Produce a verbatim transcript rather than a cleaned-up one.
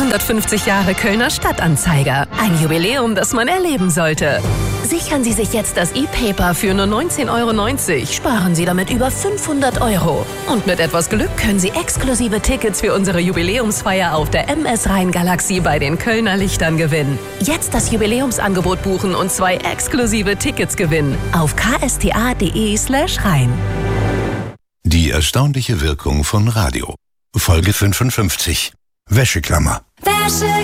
hundertfünfzig Jahre Kölner Stadtanzeiger. Ein Jubiläum, das man erleben sollte. Sichern Sie sich jetzt das E-Paper für nur neunzehn Euro neunzig. Sparen Sie damit über fünfhundert Euro. Und mit etwas Glück können Sie exklusive Tickets für unsere Jubiläumsfeier auf der M S Rhein-Galaxie bei den Kölner Lichtern gewinnen. Jetzt das Jubiläumsangebot buchen und zwei exklusive Tickets gewinnen. Auf ksta.de slash Rhein. Die erstaunliche Wirkung von Radio. Folge fünfundfünfzig. Wäscheklammer. Wäsche